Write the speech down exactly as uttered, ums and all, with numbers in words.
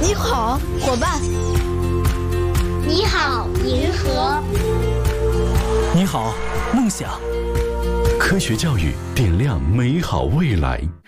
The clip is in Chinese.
你好，伙伴。 你好，银河。 你好，梦想。 科学教育点亮美好未来。